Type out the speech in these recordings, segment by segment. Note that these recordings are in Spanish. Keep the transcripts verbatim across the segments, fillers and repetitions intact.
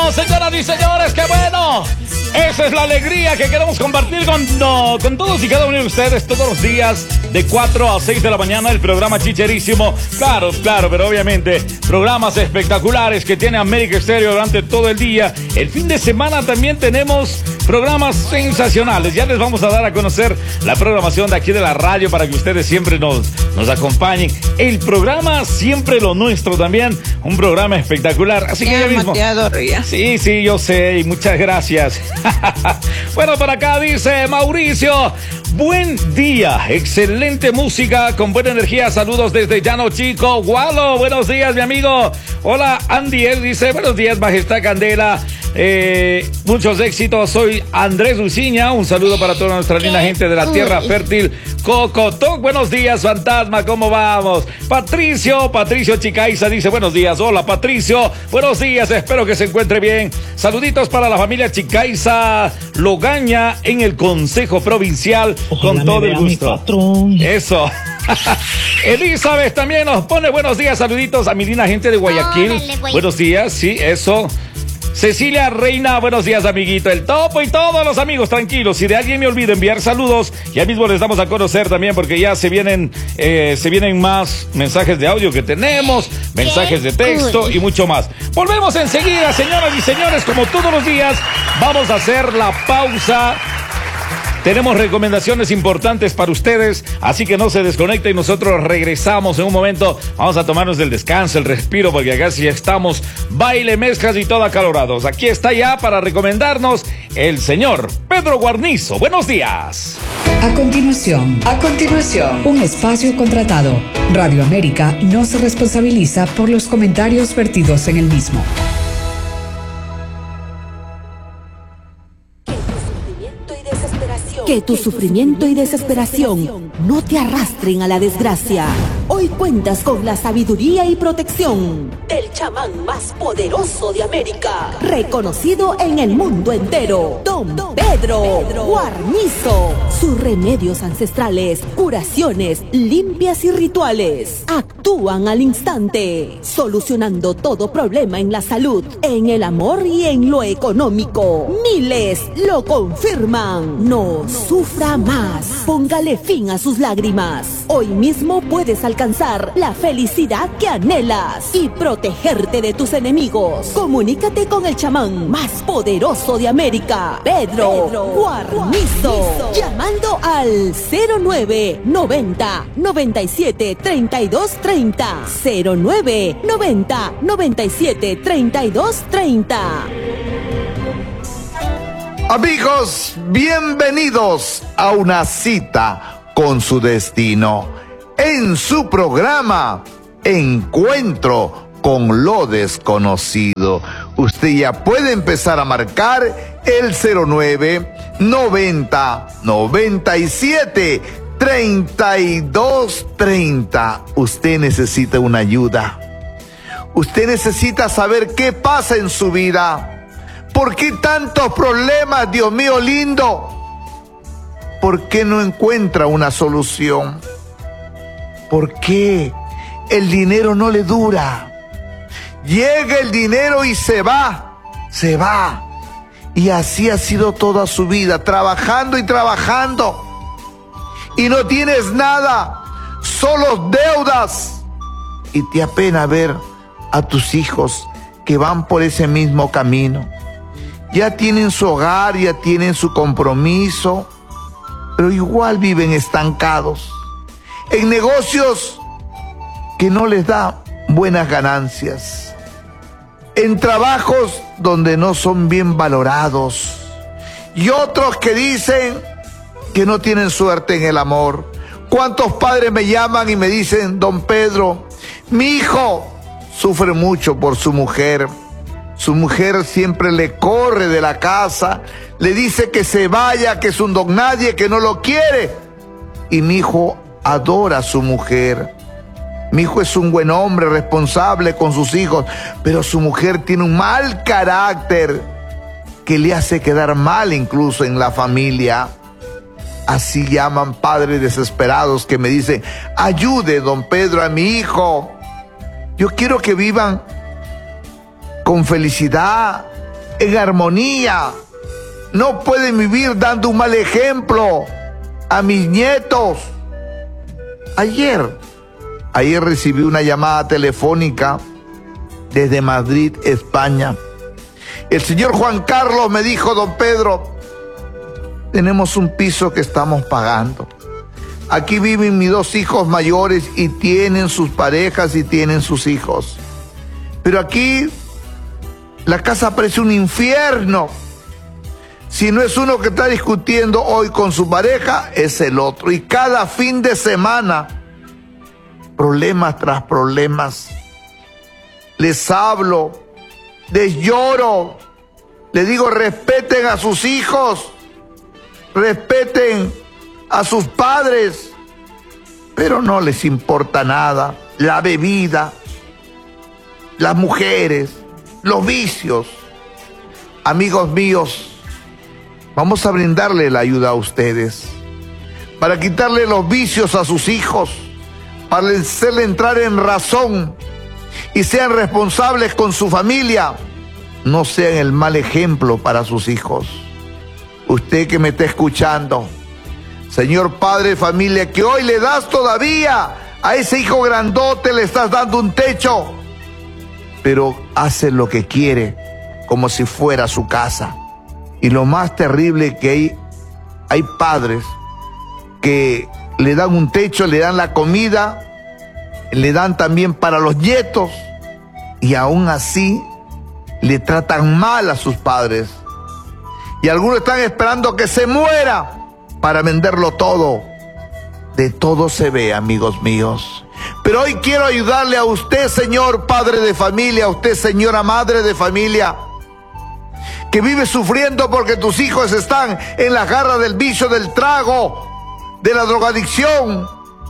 bueno, señoras y señores, qué bueno. Esa es la alegría que queremos compartir con, no, con todos y cada uno de ustedes todos los días de cuatro a seis de la mañana, el programa Chicherísimo. Claro, claro, pero obviamente programas espectaculares que tiene América Estéreo durante todo el día. El fin de semana también tenemos programas sensacionales. Ya les vamos a dar a conocer la programación de aquí de la radio para que ustedes siempre nos, nos acompañen. El programa Siempre lo Nuestro también, un programa espectacular. Así que ya mismo. Sí, sí, yo sé, y muchas gracias. Bueno, por acá dice Mauricio, buen día, excelente música con buena energía, saludos desde Llano Chico, Gualo, buenos días mi amigo. Hola Andy, él dice, buenos días Majestad Candela, eh, muchos éxitos, soy Andrés Luciña, un saludo para toda nuestra linda gente de la tierra fértil Cocotoc, buenos días Fantasma, ¿cómo vamos? Patricio, Patricio Chicaiza dice, buenos días, hola Patricio, buenos días, espero que se encuentre bien, saluditos para la familia Chicaiza Logaña en el Consejo Provincial. Ojalá con todo el gusto. Eso. Elizabeth también nos pone buenos días, saluditos a mi linda gente de Guayaquil. Órale, güey. Buenos días, sí, eso. Cecilia Reina, buenos días, amiguito. El Topo y todos los amigos, tranquilos. Si de alguien me olvido enviar saludos, ya mismo les damos a conocer también, porque ya se vienen, eh, se vienen más mensajes de audio que tenemos, mensajes de texto y mucho más. Volvemos enseguida, señoras y señores, como todos los días, vamos a hacer la pausa. Tenemos recomendaciones importantes para ustedes, así que no se desconecten y nosotros regresamos en un momento. Vamos a tomarnos el descanso, el respiro, porque acá sí estamos baile, mezclas y todo acalorados. Aquí está ya para recomendarnos el señor Pedro Guarnizo. Buenos días. A continuación, a continuación, un espacio contratado. Radio América no se responsabiliza por los comentarios vertidos en el mismo. Que tu sufrimiento y desesperación no te arrastren a la desgracia. Hoy cuentas con la sabiduría y protección del chamán más poderoso de América, reconocido en el mundo entero, Don Pedro Guarnizo. Sus remedios ancestrales, curaciones, limpias y rituales actúan al instante, solucionando todo problema en la salud, en el amor y en lo económico. Miles lo confirman. No sufra más. Póngale fin a sus lágrimas. Hoy mismo puedes alcanzar la felicidad que anhelas y protegerte de tus enemigos. Comunícate con el chamán más poderoso de América, Pedro, Pedro Guarnizo, llamando al cero nueve noventa noventa y siete treinta y dos treinta, cero nueve noventa noventa y siete treinta y dos treinta. Amigos, bienvenidos a una cita con su destino en su programa Encuentro con lo Desconocido. Usted ya puede empezar a marcar el cero nueve noventa noventa y siete treinta y dos treinta. Usted necesita una ayuda. Usted necesita saber qué pasa en su vida. ¿Por qué tantos problemas, Dios mío lindo? ¿Por qué no encuentra una solución? ¿Por qué el dinero no le dura? Llega el dinero y se va, se va. Y así ha sido toda su vida, trabajando y trabajando. Y no tienes nada, solo deudas. Y te apena ver a tus hijos que van por ese mismo camino. Ya tienen su hogar, ya tienen su compromiso, pero igual viven estancados en negocios que no les da buenas ganancias, en trabajos donde no son bien valorados, y otros que dicen que no tienen suerte en el amor. ¿Cuántos padres me llaman y me dicen, don Pedro, mi hijo sufre mucho por su mujer? Su mujer siempre le corre de la casa, le dice que se vaya, que es un don nadie, que no lo quiere. Y mi hijo adora a su mujer. Mi hijo es un buen hombre, responsable con sus hijos, pero su mujer tiene un mal carácter que le hace quedar mal incluso en la familia. Así llaman padres desesperados que me dicen, ayude, don Pedro, a mi hijo. Yo quiero que vivan con felicidad, en armonía. No pueden vivir dando un mal ejemplo a mis nietos. Ayer, ayer recibí una llamada telefónica desde Madrid, España. El señor Juan Carlos me dijo: don Pedro, tenemos un piso que estamos pagando. Aquí viven mis dos hijos mayores y tienen sus parejas y tienen sus hijos. Pero aquí la casa parece un infierno. Si no es uno que está discutiendo hoy con su pareja, es el otro. Y cada fin de semana, problemas tras problemas. Les hablo, les lloro, les digo: respeten a sus hijos, respeten a sus padres, pero no les importa nada. La bebida, las mujeres, los vicios. Amigos míos, vamos a brindarle la ayuda a ustedes para quitarle los vicios a sus hijos, para hacerle entrar en razón y sean responsables con su familia. No sean el mal ejemplo para sus hijos. Usted que me está escuchando, señor padre de familia, que hoy le das todavía a ese hijo grandote, le estás dando un techo, pero hace lo que quiere como si fuera su casa. Y lo más terrible que hay, hay padres que le dan un techo, le dan la comida, le dan también para los nietos, y aún así le tratan mal a sus padres. Y algunos están esperando que se muera para venderlo todo. De todo se ve, amigos míos. Pero hoy quiero ayudarle a usted, señor padre de familia, a usted, señora madre de familia, que vive sufriendo porque tus hijos están en la garra del vicio, del trago, de la drogadicción,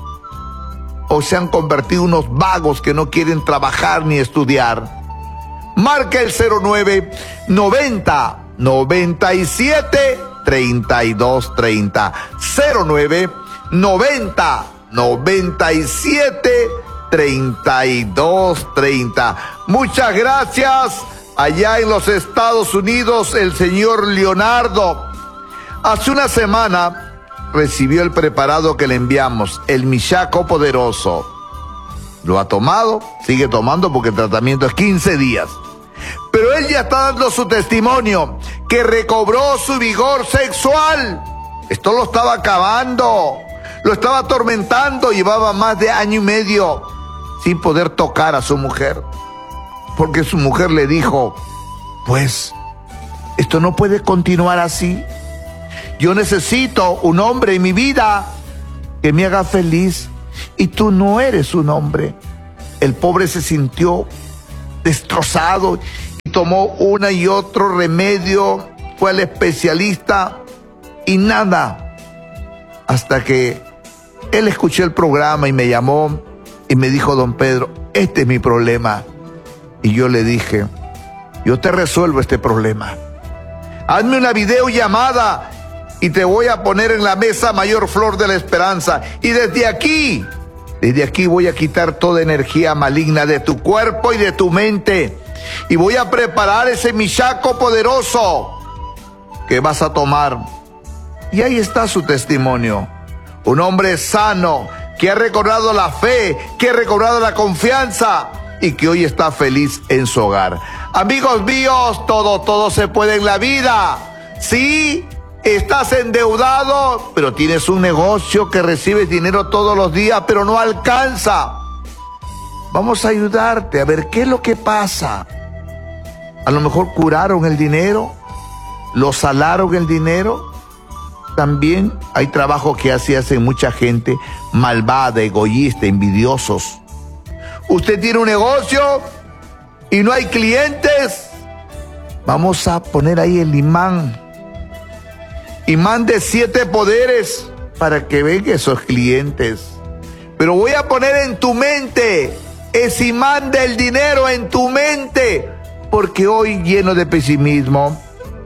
o se han convertido en unos vagos que no quieren trabajar ni estudiar. Marca el cero nueve noventa noventa y siete treinta y dos treinta. cero nueve noventa noventa y siete treinta y dos treinta. Muchas gracias. Allá en los Estados Unidos, el señor Leonardo, hace una semana recibió el preparado que le enviamos, el Michaco Poderoso. Lo ha tomado, sigue tomando porque el tratamiento es quince días. Pero él ya está dando su testimonio, que recobró su vigor sexual. Esto lo estaba acabando, lo estaba atormentando, llevaba más de año y medio sin poder tocar a su mujer. Porque su mujer le dijo: pues, esto no puede continuar así. Yo necesito un hombre en mi vida que me haga feliz, y tú no eres un hombre. El pobre se sintió destrozado y tomó una y otro remedio, fue al especialista y nada. Hasta que él escuchó el programa y me llamó y me dijo: don Pedro, este es mi problema. Y yo le dije: yo te resuelvo este problema. Hazme una videollamada y te voy a poner en la mesa mayor flor de la esperanza. Y desde aquí, desde aquí voy a quitar toda energía maligna de tu cuerpo y de tu mente. Y voy a preparar ese Michaco Poderoso que vas a tomar. Y ahí está su testimonio. Un hombre sano que ha recobrado la fe, que ha recobrado la confianza y que hoy está feliz en su hogar. Amigos míos, todo, todo se puede en la vida. Sí, estás endeudado, pero tienes un negocio que recibes dinero todos los días, pero no alcanza. Vamos a ayudarte a ver qué es lo que pasa. A lo mejor curaron el dinero, lo salaron el dinero. También hay trabajo que así hace mucha gente malvada, egoísta, envidiosos. Usted tiene un negocio y no hay clientes. Vamos a poner ahí el imán. Imán de siete poderes para que vengan esos clientes. Pero voy a poner en tu mente ese imán del dinero en tu mente. Porque hoy, lleno de pesimismo,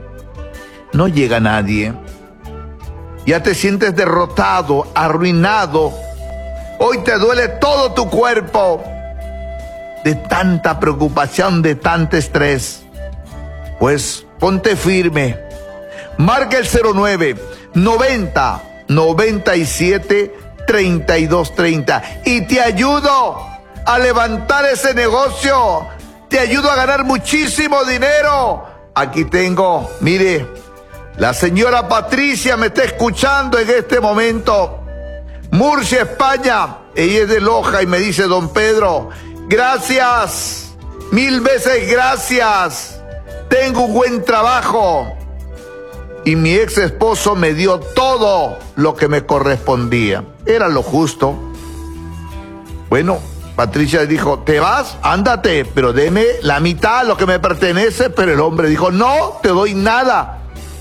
no llega nadie. Ya te sientes derrotado, arruinado. Hoy te duele todo tu cuerpo de tanta preocupación, de tanto estrés. Pues ponte firme. Marca el cero nueve, noventa, noventa y siete, treinta y dos treinta y te ayudo a levantar ese negocio. Te ayudo a ganar muchísimo dinero. Aquí tengo, mire, la señora Patricia me está escuchando en este momento. Murcia, España. Ella es de Loja y me dice: don Pedro, gracias, mil veces gracias. Tengo un buen trabajo y mi ex esposo me dio todo lo que me correspondía. Era lo justo. Bueno, Patricia dijo: ¿te vas? Ándate, pero deme la mitad, lo que me pertenece. Pero el hombre dijo: no, te doy nada.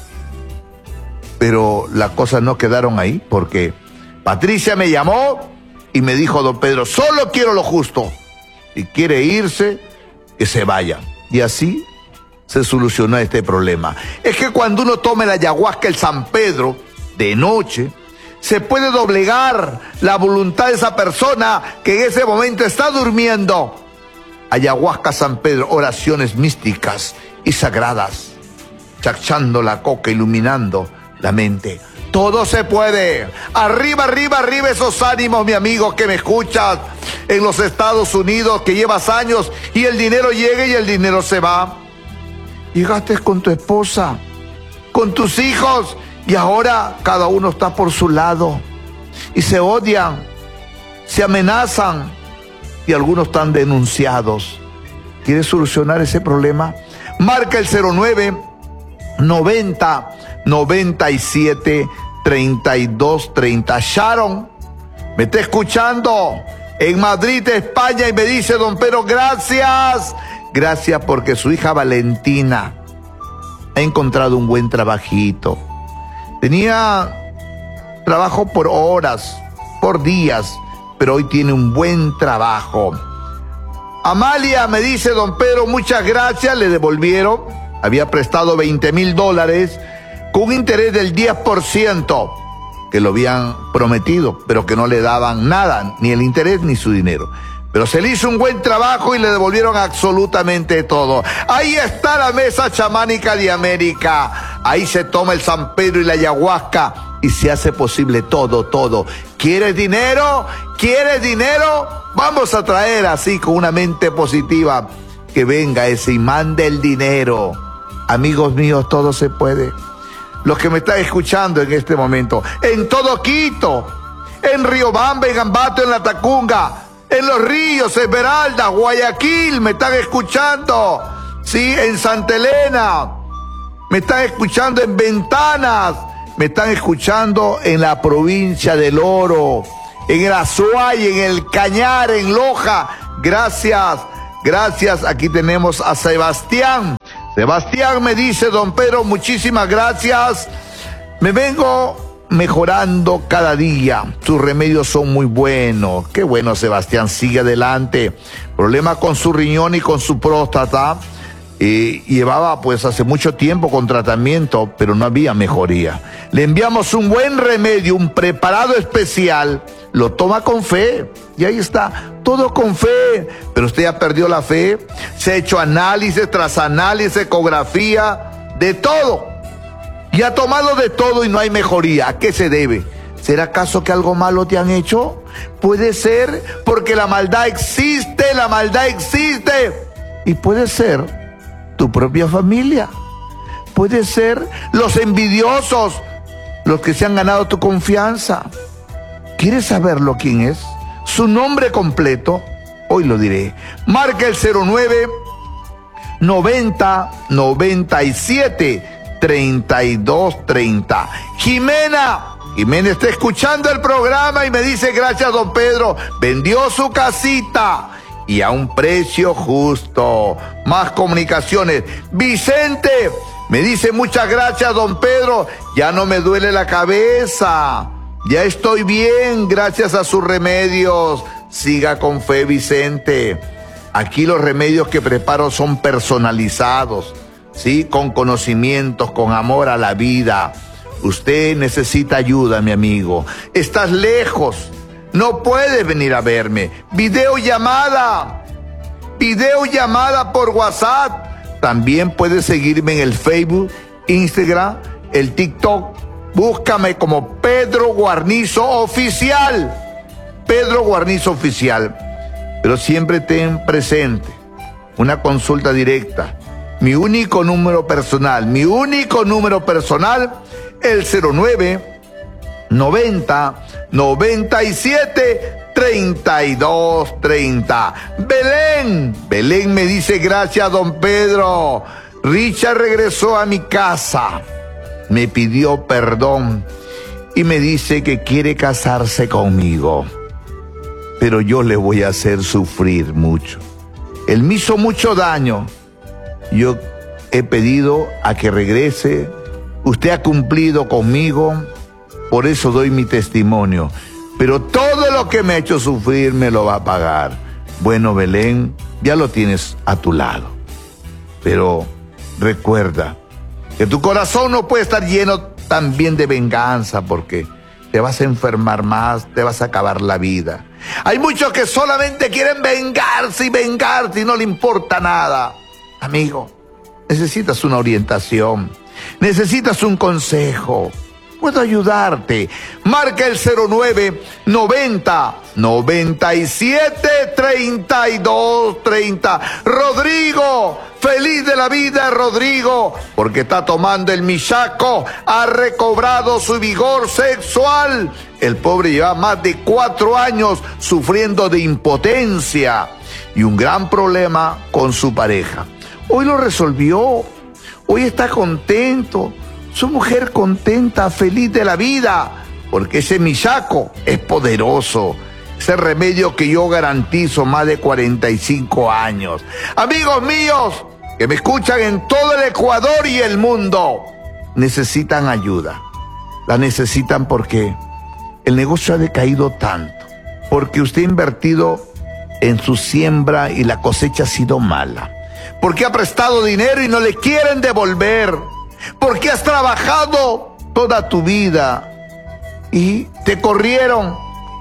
Pero las cosas no quedaron ahí, porque Patricia me llamó y me dijo: don Pedro, solo quiero lo justo. Si quiere irse, que se vaya. Y así se solucionó este problema. Es que cuando uno tome la ayahuasca, el San Pedro, de noche, se puede doblegar la voluntad de esa persona que en ese momento está durmiendo. Ayahuasca San Pedro, oraciones místicas y sagradas, chachando la coca, iluminando la mente. Todo se puede. Arriba, arriba, arriba esos ánimos, mi amigo que me escuchas en los Estados Unidos, que llevas años y el dinero llega y el dinero se va. Llegaste con tu esposa, con tus hijos, y ahora cada uno está por su lado y se odian, se amenazan y algunos están denunciados. ¿Quieres solucionar ese problema? Marca el cero nueve, noventa, noventa y siete, treinta y dos treinta. Sharon me está escuchando en Madrid, España, y me dice: don Pedro, gracias. Gracias porque su hija Valentina ha encontrado un buen trabajito. Tenía trabajo por horas, por días, pero hoy tiene un buen trabajo. Amalia me dice: don Pedro, muchas gracias. Le devolvieron, había prestado veinte mil dólares con un interés del diez por ciento, que lo habían prometido, pero que no le daban nada, ni el interés ni su dinero. Pero se le hizo un buen trabajo y le devolvieron absolutamente todo. Ahí está la mesa chamánica de América. Ahí se toma el San Pedro y la ayahuasca y se hace posible todo, todo. ¿Quieres dinero? ¿Quieres dinero? Vamos a traer así con una mente positiva que venga ese imán del dinero. Amigos míos, todo se puede. Los que me están escuchando en este momento, en todo Quito, en Riobamba, en Ambato, en La Tacunga, en Los Ríos, Esmeralda, Guayaquil, me están escuchando, sí, en Santa Elena, me están escuchando en Ventanas, me están escuchando en la provincia del Oro, en el Azuay, en el Cañar, en Loja. Gracias, gracias. Aquí tenemos a Sebastián. Sebastián me dice: don Pedro, muchísimas gracias. Me vengo mejorando cada día. Sus remedios son muy buenos. Qué bueno, Sebastián, sigue adelante. Problema con su riñón y con su próstata. Eh, llevaba pues hace mucho tiempo con tratamiento, pero no había mejoría. Le enviamos un buen remedio, un preparado especial. Lo toma con fe. Y ahí está, todo con fe. Pero usted ya perdió la fe. Se ha hecho análisis tras análisis, ecografía, de todo. Y ha tomado de todo y no hay mejoría. ¿A qué se debe? ¿Será acaso que algo malo te han hecho? Puede ser porque la maldad existe, la maldad existe. Y puede ser tu propia familia. Puede ser los envidiosos, los que se han ganado tu confianza. ¿Quieres saberlo quién es? Su nombre completo, hoy lo diré. Marca el cero nueve, noventa, noventa y siete, treinta y dos treinta. Jimena, Jimena está escuchando el programa y me dice: gracias, don Pedro, vendió su casita y a un precio justo. Más comunicaciones. Vicente me dice: muchas gracias, don Pedro, ya no me duele la cabeza. Ya estoy bien, gracias a sus remedios. Siga con fe, Vicente. Aquí los remedios que preparo son personalizados, ¿sí? Con conocimientos, con amor a la vida. Usted necesita ayuda, mi amigo. Estás lejos, no puedes venir a verme. Videollamada, videollamada por WhatsApp. También puedes seguirme en el Facebook, Instagram, el TikTok. Búscame como Pedro Guarnizo Oficial. Pedro Guarnizo Oficial. Pero siempre ten presente una consulta directa. Mi único número personal, mi único número personal, el cero nueve noventa noventa y siete treinta y dos treinta. Belén, Belén me dice: gracias, don Pedro. Richard regresó a mi casa, me pidió perdón y me dice que quiere casarse conmigo, pero yo le voy a hacer sufrir mucho. Él me hizo mucho daño. Yo he pedido a que regrese. Usted ha cumplido conmigo, por eso doy mi testimonio. Pero todo lo que me ha hecho sufrir me lo va a pagar. Bueno, Belén, ya lo tienes a tu lado. Pero recuerda que tu corazón no puede estar lleno también de venganza, porque te vas a enfermar más, te vas a acabar la vida. Hay muchos que solamente quieren vengarse y vengarse y no le importa nada. Amigo, necesitas una orientación, necesitas un consejo. Puedo ayudarte. Marca el cero nueve noventa noventa y siete treinta y dos treinta. Rodrigo, feliz de la vida, Rodrigo, porque está tomando el michaco, ha recobrado su vigor sexual. El pobre lleva más de cuatro años sufriendo de impotencia y un gran problema con su pareja. Hoy lo resolvió, hoy está contento, su mujer contenta, feliz de la vida, porque ese michaco es poderoso, ese remedio que yo garantizo más de cuarenta y cinco años. Amigos míos, que me escuchan en todo el Ecuador y el mundo, necesitan ayuda, la necesitan porque el negocio ha decaído tanto, porque usted ha invertido en su siembra y la cosecha ha sido mala, porque ha prestado dinero y no le quieren devolver, porque has trabajado toda tu vida y te corrieron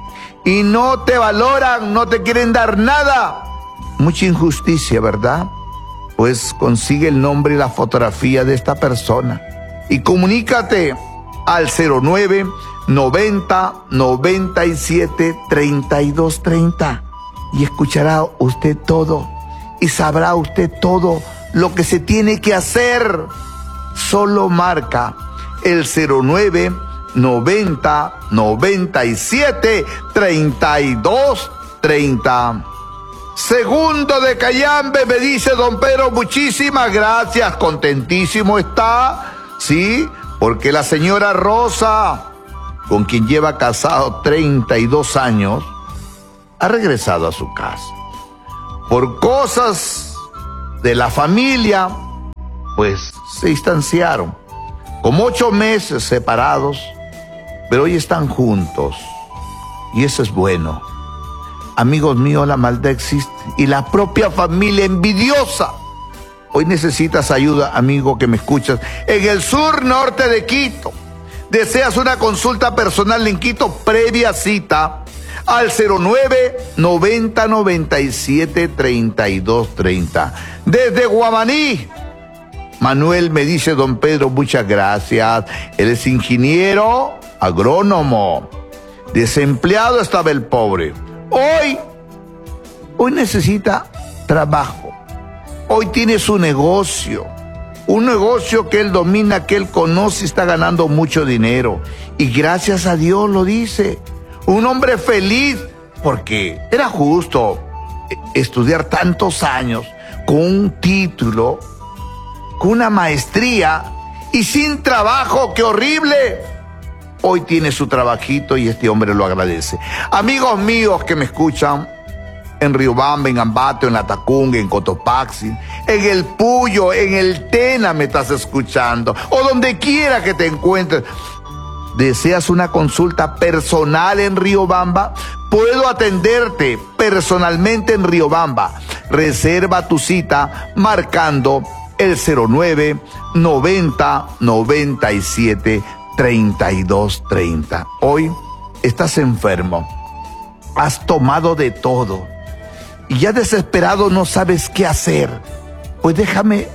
y no te valoran, no te quieren dar nada. Mucha injusticia, ¿verdad? Pues consigue el nombre y la fotografía de esta persona y comunícate al cero nueve noventa noventa y siete treinta y dos treinta y escuchará usted todo y sabrá usted todo lo que se tiene que hacer. Solo marca el cero nueve noventa noventa y siete treinta y dos treinta. Segundo de Cayambe me dice: don Pedro, muchísimas gracias, contentísimo está, sí, porque la señora Rosa, con quien lleva casado treinta y dos años, ha regresado a su casa. Por cosas de la familia, pues se distanciaron, como ocho meses separados, pero hoy están juntos, y eso es bueno. Amigos míos, la maldad existe, y la propia familia envidiosa. Hoy necesitas ayuda, amigo que me escuchas, en el sur norte de Quito. Deseas una consulta personal en Quito, previa cita al cero nueve noventa noventa y siete treinta y dos treinta. Desde Guamaní, Manuel me dice: don Pedro, muchas gracias. Él es ingeniero agrónomo. Desempleado estaba el pobre. Hoy, hoy necesita trabajo. Hoy tiene su negocio. Un negocio que él domina, que él conoce y está ganando mucho dinero. Y gracias a Dios lo dice. Un hombre feliz, porque era justo estudiar tantos años con un título, con una maestría y sin trabajo. ¡Qué horrible! Hoy tiene su trabajito y este hombre lo agradece. Amigos míos que me escuchan en Riobamba, en Ambato, en Latacunga, en Cotopaxi, en el Puyo, en el Tena me estás escuchando, o donde quiera que te encuentres. ¿Deseas una consulta personal en Riobamba? Puedo atenderte personalmente en Riobamba. Reserva tu cita marcando el cero nueve noventa noventa y siete treinta y dos treinta. Hoy estás enfermo, has tomado de todo y ya desesperado no sabes qué hacer. Pues déjame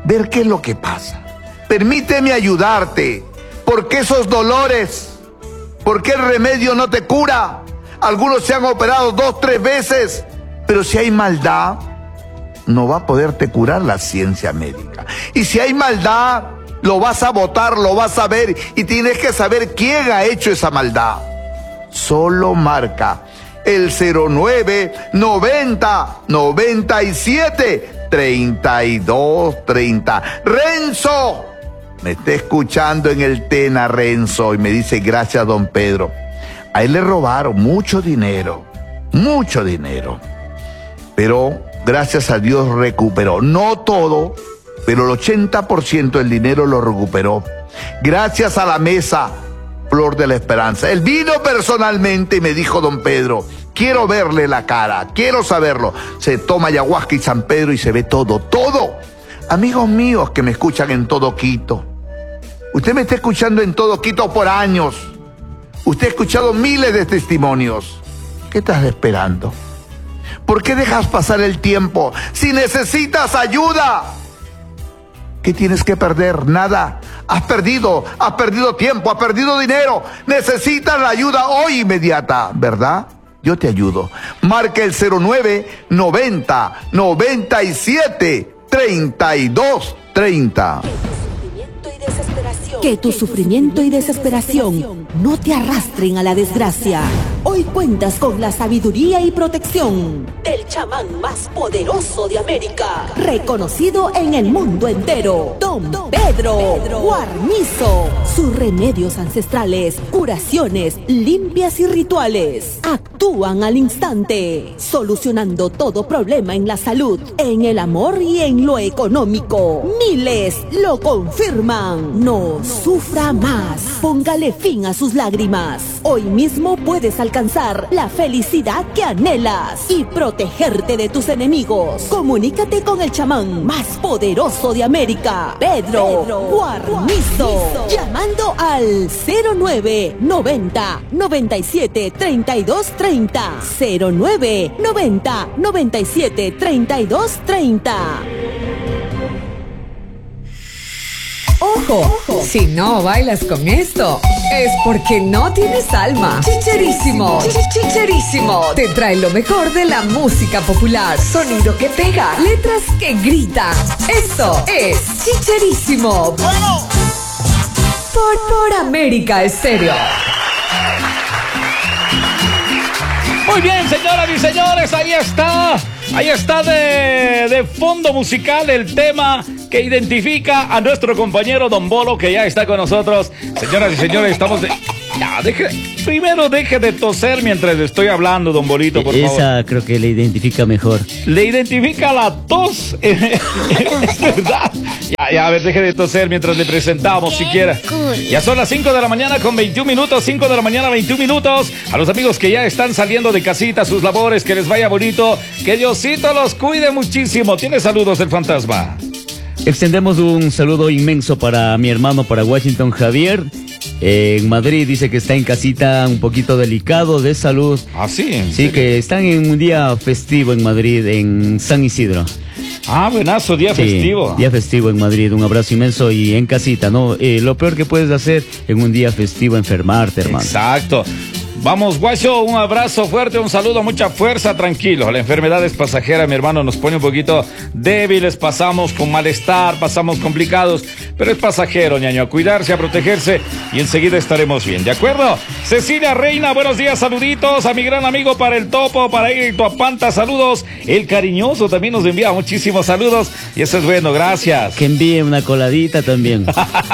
ver qué es lo que pasa. Permíteme ayudarte. ¿Por qué esos dolores? ¿Por qué el remedio no te cura? Algunos se han operado dos, tres veces, pero si hay maldad, no va a poderte curar la ciencia médica. Y si hay maldad, lo vas a botar, lo vas a ver, y tienes que saber quién ha hecho esa maldad. Solo marca el cero nueve noventa noventa y siete treinta y dos treinta. Renzo, me está escuchando en el Tena, Renzo, y me dice: gracias, don Pedro. A él le robaron mucho dinero, mucho dinero, pero gracias a Dios recuperó, no todo, pero el ochenta por ciento del dinero lo recuperó, gracias a la mesa Flor de la Esperanza. Él vino personalmente y me dijo: don Pedro, quiero verle la cara, quiero saberlo. Se toma ayahuasca y San Pedro y se ve todo, todo. Amigos míos que me escuchan en todo Quito, usted me está escuchando en todo Quito por años, usted ha escuchado miles de testimonios. ¿Qué estás esperando? ¿Por qué dejas pasar el tiempo? Si necesitas ayuda, ¿qué tienes que perder? Nada. Has perdido, has perdido tiempo, has perdido dinero. Necesitas la ayuda hoy inmediata, ¿verdad? Yo te ayudo. Marca el cero nueve noventa noventa y siete treinta y dos treinta. Que tu sufrimiento y desesperación no te arrastren a la desgracia. Hoy cuentas con la sabiduría y protección del chamán más poderoso de América, reconocido en el mundo entero, Don Pedro Guarnizo. Sus remedios ancestrales, curaciones, limpias y rituales actúan al instante, solucionando todo problema en la salud, en el amor y en lo económico. Miles lo confirman. No sufra más. Póngale fin a sus lágrimas. Hoy mismo puedes alcanzar la felicidad que anhelas y protegerte de tus enemigos. Comunícate con el chamán más poderoso de América, Pedro, Pedro Guarnizo, llamando al cero nueve noventa noventa y siete treinta y dos treinta. cero nueve noventa noventa y siete treinta y dos treinta. Ojo, ojo, si no bailas con esto, es porque no tienes alma. Chicherísimo, chicherísimo, te trae lo mejor de la música popular. Sonido que pega, letras que gritan. Esto es Chicherísimo. Por, por América Estéreo. Muy bien, señoras y señores, ahí está. Ahí está de, de fondo musical el tema que identifica a nuestro compañero Don Bolo, que ya está con nosotros. Señoras y señores, estamos de... Ya, deje, primero deje de toser mientras le estoy hablando, Don Bolito, por Esa favor. Esa creo que le identifica mejor. Le identifica la tos. Es verdad. Ya, ya, a ver, deje de toser mientras le presentamos, siquiera. Ya son las cinco de la mañana con veintiún minutos, cinco de la mañana, veintiún minutos. A los amigos que ya están saliendo de casita, sus labores, que les vaya bonito. Que Diosito los cuide muchísimo. ¿Tiene saludos el fantasma? Extendemos un saludo inmenso para mi hermano, para Washington Javier. Eh, en Madrid dice que está en casita un poquito delicado de salud. Ah, sí. Sí, que están en un día festivo en Madrid, en San Isidro. Ah, buenazo, día sí, festivo. Día festivo en Madrid, un abrazo inmenso y en casita, ¿no? Eh, lo peor que puedes hacer en un día festivo, enfermarte, hermano. Exacto. Vamos, guacho, un abrazo fuerte, un saludo, mucha fuerza, tranquilo. La enfermedad es pasajera, mi hermano, nos pone un poquito débiles, pasamos con malestar, pasamos complicados, pero es pasajero, ñaño, a cuidarse, a protegerse y enseguida estaremos bien, ¿de acuerdo? Cecilia Reina, buenos días, saluditos a mi gran amigo para el Topo, para Héctor Apanta, saludos. El Cariñoso también nos envía muchísimos saludos y eso es bueno, gracias. Que envíe una coladita también.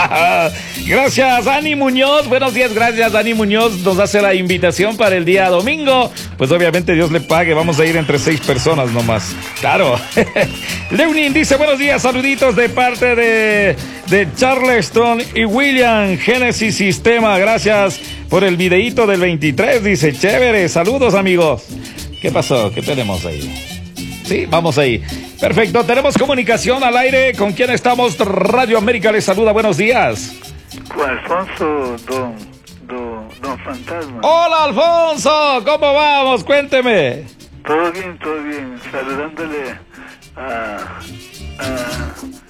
Gracias, Dani Muñoz, buenos días, gracias, Dani Muñoz, nos hace la invitación para el día domingo. Pues obviamente Dios le pague, vamos a ir entre seis personas nomás. Claro. Leunin dice buenos días, saluditos de parte de, de Charleston y William Genesis Sistema. Gracias por el videíto del veintitrés, dice chévere, saludos amigos. ¿Qué pasó? ¿Qué tenemos ahí? Sí, vamos ahí. Perfecto, tenemos comunicación al aire. ¿Con quién estamos? Radio América les saluda, buenos días. Con Alfonso, don, don, don Fantasma. Hola Alfonso, ¿cómo vamos? Cuénteme. Todo bien, todo bien. Saludándole a,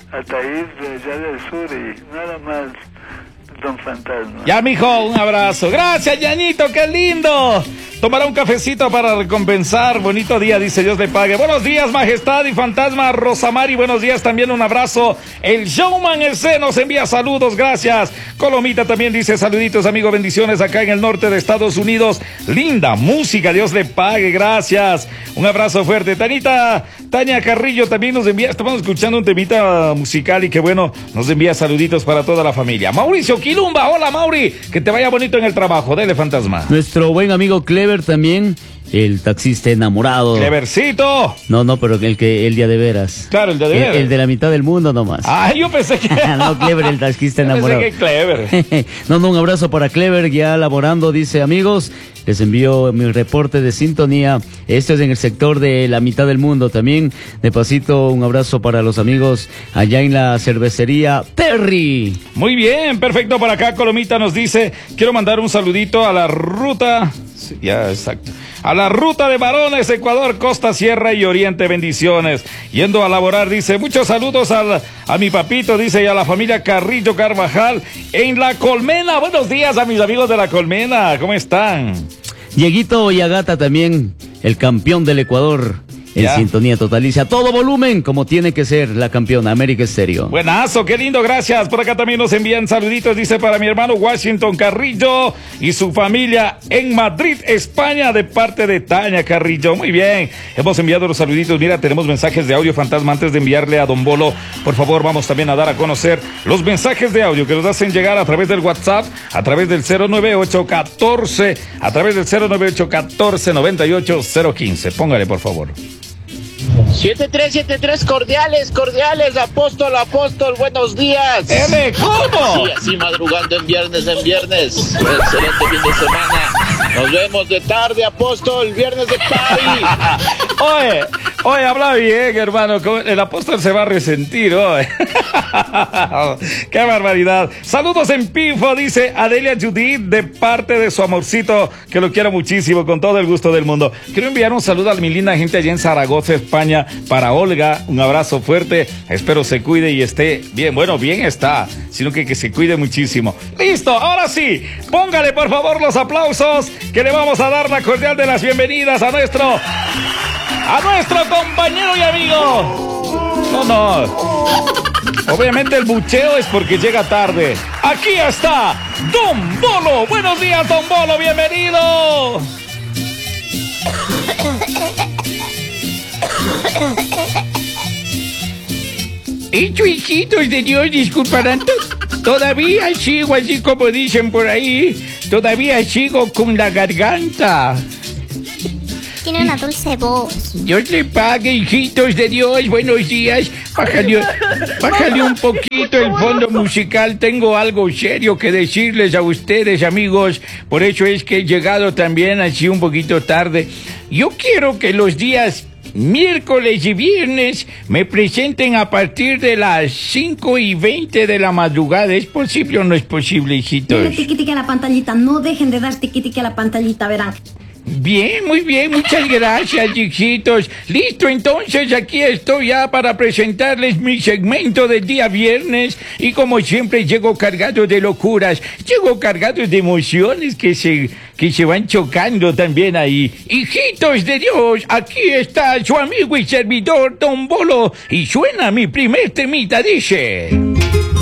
Ataíz de allá del sur y nada más, don Fantasma. Ya, mijo, un abrazo. Gracias, Yañito, qué lindo. Tomará un cafecito para recompensar. Bonito día, dice Dios le pague. Buenos días, Majestad y Fantasma Rosamari. Buenos días, también un abrazo. El Showman ese nos envía saludos, gracias. Colomita también dice saluditos, amigo, bendiciones acá en el norte de Estados Unidos. Linda música, Dios le pague, gracias. Un abrazo fuerte. Tanita, Tania Carrillo también nos envía, estamos escuchando un temita musical y que bueno, nos envía saluditos para toda la familia. Mauricio Quilumba, hola Mauri, que te vaya bonito en el trabajo, dele, Fantasma. Nuestro buen amigo Clever también, el taxista enamorado. Clevercito. No, no, pero el que el día de veras. Claro, el día de veras. El, el de la mitad del mundo nomás. Ah, yo pensé que... No, Clever, el taxista enamorado. Yo pensé que Clever. No, no, un abrazo para Clever, ya laborando, dice, amigos, les envío mi reporte de sintonía. Esto es en el sector de la mitad del mundo también. De pasito, un abrazo para los amigos allá en la cervecería Perry. Muy bien, perfecto. Para acá, Colomita nos dice, quiero mandar un saludito a la ruta... Sí, ya, exacto. A la ruta de varones, Ecuador, Costa, Sierra y Oriente, bendiciones. Yendo a laborar, dice, muchos saludos al, a mi papito, dice, y a la familia Carrillo Carvajal en La Colmena. Buenos días a mis amigos de La Colmena, ¿cómo están? Dieguito Yagata también, el campeón del Ecuador. En ya. Sintonía totaliza todo volumen, como tiene que ser la campeona América Estéreo. Buenazo, qué lindo, gracias. Por acá también nos envían saluditos, dice, para mi hermano Washington Carrillo y su familia en Madrid, España, de parte de Tania Carrillo. Muy bien, hemos enviado los saluditos. Mira, tenemos mensajes de audio, Fantasma. Antes de enviarle a Don Bolo, por favor, vamos también a dar a conocer los mensajes de audio que nos hacen llegar a través del WhatsApp, a través del cero nueve ocho uno cuatro, a través del cero nueve ocho uno cuatro, nueve ocho cero uno cinco. Póngale, por favor. siete tres siete tres, cordiales, cordiales, apóstol, apóstol, buenos días. ¡Ede, cómo! Sí, así madrugando en viernes, en viernes. Excelente fin de semana. Nos vemos de tarde, apóstol, viernes de party. Oye, oye, habla bien, hermano. El apóstol se va a resentir, oye. ¡Qué barbaridad! Saludos en Pifo, dice Adelia Judith, de parte de su amorcito, que lo quiero muchísimo, con todo el gusto del mundo. Quiero enviar un saludo a mi linda gente allá en Zaragoza, España, para Olga. Un abrazo fuerte. Espero se cuide y esté bien. Bueno, bien está, sino que que se cuide muchísimo. ¡Listo! Ahora sí, póngale por favor los aplausos, que le vamos a dar la cordial de las bienvenidas a nuestro... a nuestro compañero y amigo. No, no. Obviamente el bucheo es porque llega tarde. Aquí está Don Bolo. Buenos días, Don Bolo. Bienvenido. Hecho, hijitos de Dios, disculparán. Todavía sigo así como dicen por ahí. Todavía sigo con la garganta. Tiene una dulce voz. Dios le pague, hijitos de Dios. Buenos días. Bájale, bájale un poquito el fondo musical. Tengo algo serio que decirles a ustedes, amigos. Por eso es que he llegado también así un poquito tarde. Yo quiero que los días miércoles y viernes me presenten a partir de las cinco y veinte de la madrugada. ¿Es posible o no es posible, hijitos? Denle tiquitique a la pantallita. No dejen de dar tiquitique a la pantallita, verán. Bien, muy bien, muchas gracias, hijitos. Listo, entonces aquí estoy ya para presentarles mi segmento del día viernes. Y como siempre llego cargado de locuras, llego cargado de emociones que se, que se van chocando también ahí. Hijitos de Dios, aquí está su amigo y servidor Don Bolo. Y suena mi primer temita, dice...